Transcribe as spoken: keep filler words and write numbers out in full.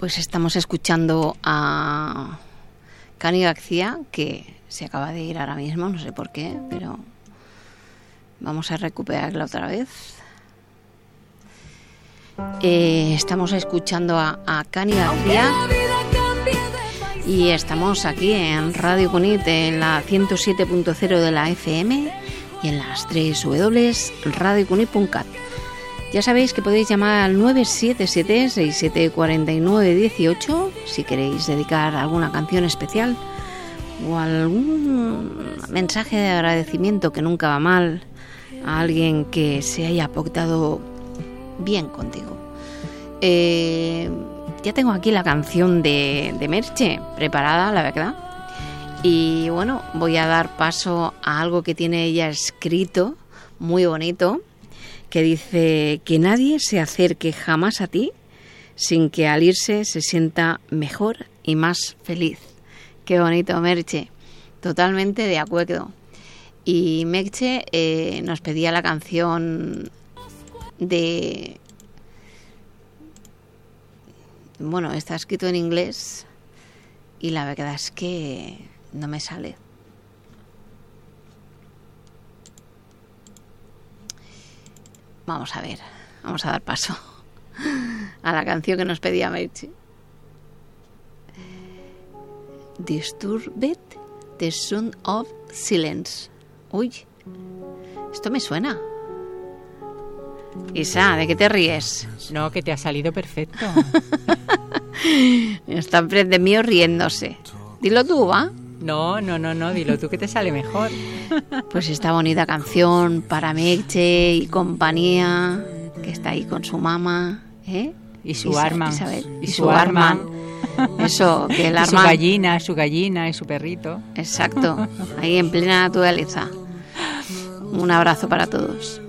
Pues estamos escuchando a Cani García, que se acaba de ir ahora mismo, no sé por qué, pero vamos a recuperarla otra vez. Eh, estamos escuchando a, a Cani García y estamos aquí en Radio Cunit en la ciento siete punto cero de la F M y en las doble u doble u doble u punto radio cunit punto cat. Ya sabéis que podéis llamar al nueve siete siete, seis siete cuatro nueve uno ocho si queréis dedicar alguna canción especial o algún mensaje de agradecimiento que nunca va mal a alguien que se haya portado bien contigo. Eh, ya tengo aquí la canción de, de Merche preparada, la verdad. Y bueno, voy a dar paso a algo que tiene ella escrito, muy bonito, que dice que nadie se acerque jamás a ti sin que al irse se sienta mejor y más feliz. Qué bonito, Merche. Totalmente de acuerdo. Y Merche eh, nos pedía la canción de... Bueno, está escrito en inglés y la verdad es que no me sale. Vamos a ver, vamos a dar paso a la canción que nos pedía Merche. Disturbed the Sound of Silence. Uy, esto me suena. Isa, ¿de qué te ríes? No, que te ha salido perfecto. Está enfrente mío riéndose. Dilo tú, ¿va? No, no, no, no, dilo tú que te sale mejor. Pues esta bonita canción para Merche y compañía, que está ahí con su mamá, ¿eh? Y su Isa, Arman. Isabel. Y, Y su su Arman. Eso, que el Y su Arman... gallina, su gallina y su perrito. Exacto, ahí en plena naturaleza. Un abrazo para todos.